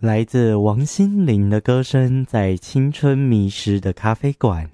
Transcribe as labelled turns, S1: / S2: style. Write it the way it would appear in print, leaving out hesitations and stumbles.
S1: 来自王心凌的歌声，在青春迷失的咖啡馆。